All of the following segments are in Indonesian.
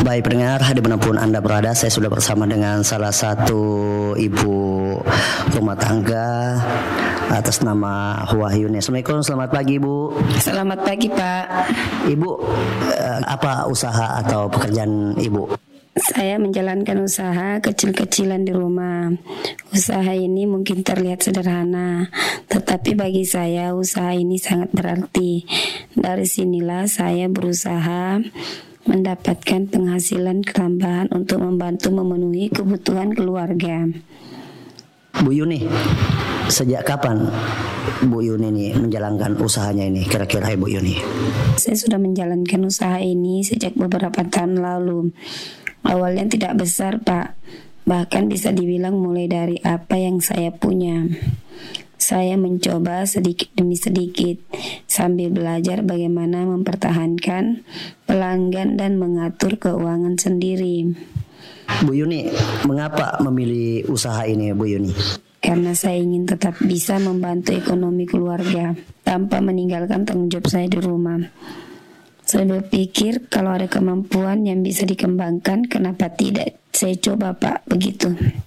Baik pendengar, dimanapun Anda berada, saya sudah bersama dengan salah satu ibu rumah tangga atas nama Wahyuni. Assalamualaikum, selamat pagi Ibu. Selamat pagi Pak. Ibu, apa usaha atau pekerjaan Ibu? Saya menjalankan usaha kecil-kecilan di rumah. Usaha ini mungkin terlihat sederhana, tetapi bagi saya usaha ini sangat berarti. Dari sinilah saya berusaha mendapatkan penghasilan tambahan untuk membantu memenuhi kebutuhan keluarga. Bu Yuni, sejak kapan Bu Yuni ini menjalankan usahanya ini kira-kira Ibu Yuni? Saya sudah menjalankan usaha ini sejak beberapa tahun lalu. Awalnya tidak besar Pak, bahkan bisa dibilang mulai dari apa yang saya punya. Saya mencoba sedikit demi sedikit sambil belajar bagaimana mempertahankan pelanggan dan mengatur keuangan sendiri. Bu Yuni, mengapa memilih usaha ini Bu Yuni? Karena saya ingin tetap bisa membantu ekonomi keluarga tanpa meninggalkan tanggung jawab saya di rumah. Saya berpikir kalau ada kemampuan yang bisa dikembangkan, kenapa tidak saya coba Pak, begitu.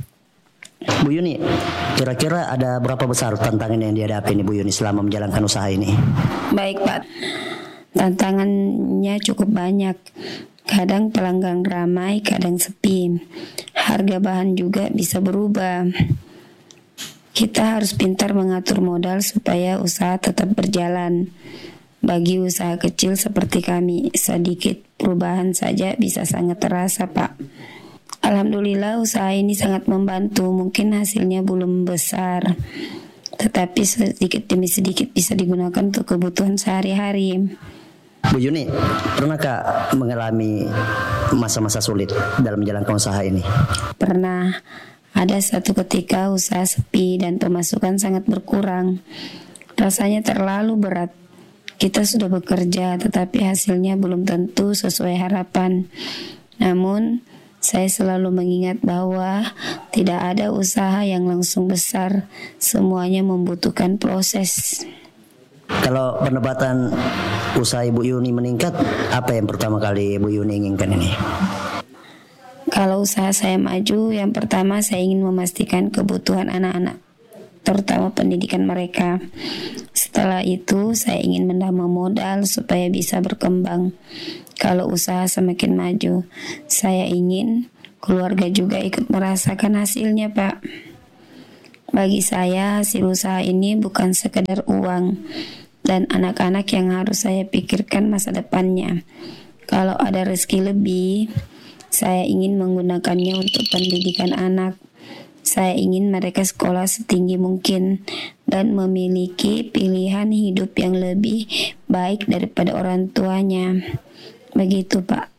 Bu Yuni, kira-kira ada berapa besar tantangan yang dihadapi Bu Yuni selama menjalankan usaha ini? Baik Pak, tantangannya cukup banyak. Kadang pelanggan ramai, kadang sepi. Harga bahan juga bisa berubah. Kita harus pintar mengatur modal supaya usaha tetap berjalan. Bagi usaha kecil seperti kami, sedikit perubahan saja bisa sangat terasa Pak. Alhamdulillah usaha ini sangat membantu. Mungkin hasilnya belum besar, tetapi sedikit demi sedikit bisa digunakan untuk kebutuhan sehari-hari. Bu Yuni, pernahkah mengalami masa-masa sulit dalam menjalankan usaha ini? Pernah. Ada satu ketika usaha sepi dan pemasukan sangat berkurang. Rasanya terlalu berat. Kita sudah bekerja, tetapi hasilnya belum tentu sesuai harapan. Namun, saya selalu mengingat bahwa tidak ada usaha yang langsung besar. Semuanya membutuhkan proses. Kalau pendapatan usaha Ibu Yuni meningkat, apa yang pertama kali Ibu Yuni inginkan ini? Kalau usaha saya maju, yang pertama saya ingin memastikan kebutuhan anak-anak, terutama pendidikan mereka. Setelah itu, saya ingin menambah modal supaya bisa berkembang. Kalau usaha semakin maju, saya ingin keluarga juga ikut merasakan hasilnya Pak. Bagi saya, hasil usaha ini bukan sekedar uang dan anak-anak yang harus saya pikirkan masa depannya. Kalau ada rezeki lebih, saya ingin menggunakannya untuk pendidikan anak. Saya ingin mereka sekolah setinggi mungkin dan memiliki pilihan hidup yang lebih baik daripada orang tuanya. Begitu Pak.